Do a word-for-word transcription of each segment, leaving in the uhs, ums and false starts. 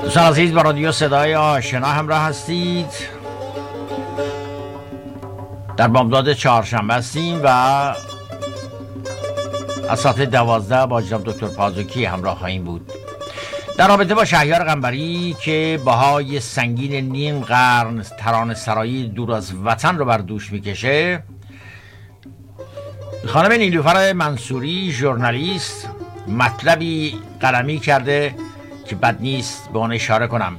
دوستان عزیز، با رادیو صدای آشنا همراه هستید. در بامداد چهارشنبه هستیم و از ساعت دوازده با جناب دکتر پازوکی همراه خواهیم بود در رابطه با شهریار قنبری که بهای سنگین نیم قرن ترانه سرایی دور از وطن رو بر دوش میکشه. خانم نیلوفر منصوری ژورنالیست مطلبی قلمی کرده که بد نیست به آن اشاره کنم.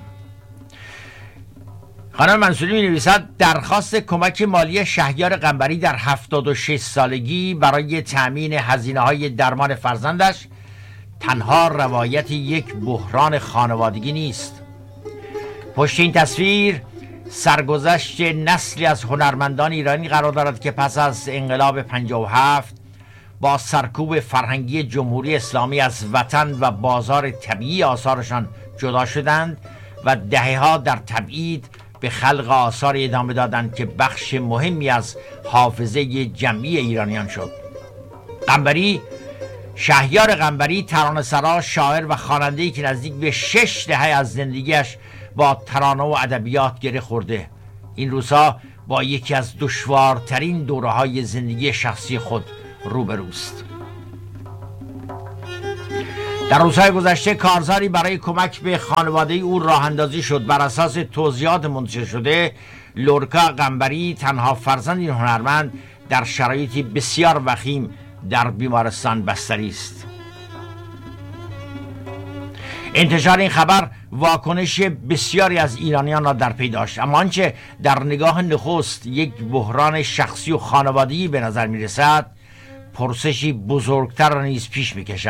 خانم منصوری می نویسد درخواست کمک مالی شهریار قنبری در هفتاد و شش سالگی برای تأمین هزینه های درمان فرزندش تنها روایت یک بحران خانوادگی نیست. پشت این تصویر سرگذشت نسلی از هنرمندان ایرانی قرار دارد که پس از انقلاب پنجاه و هفت با سرکوب فرهنگی جمهوری اسلامی از وطن و بازار طبیعی آثارشان جدا شدند و دهه‌ها در تبعید به خلق آثار ادامه دادند که بخش مهمی از حافظه جمعی ایرانیان شد. قنبری، شهریار قنبری، ترانه‌سرا، شاعر و خواننده‌ای که نزدیک به شش دهه از زندگیش با ترانه و ادبیات گره خورده، این روزها با یکی از دشوارترین دوره‌های زندگی شخصی خود روبروست. در روزهای گذشته کارزاری برای کمک به خانواده او راه اندازی شد. بر اساس توضیحات منتشر شده، لورکا قنبری، تنها فرزند این هنرمند، در شرایطی بسیار وخیم در بیمارستان بستری است. انتشار این خبر واکنش بسیاری از ایرانیان را در پی داشت، اما آنچه در نگاه نخست یک بحران شخصی و خانوادگی به نظر می رسد، پرسشی بزرگتر را نیز پیش می کشد.